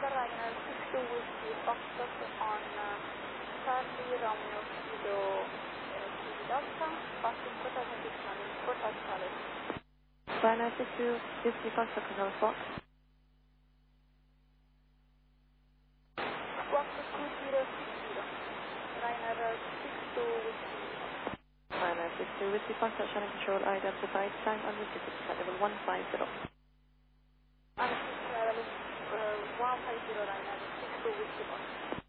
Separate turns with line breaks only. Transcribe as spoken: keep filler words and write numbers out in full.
Ryanair six two Whiskey Foxtrot on uh, Charlie Romeo Kilo Kilo Delta, passing four thousand six hundred, four thousand dollars.
Ryanair six two Whiskey Foxtrot, control Fox.
Squawk two zero six zero, Ryanair six two Whiskey.
Ryanair six two Whiskey Foxtrot, channel control identified, time on the ticket level one five zero.
Level uh, one five zero, Ryanair six two Whiskey Foxtrot.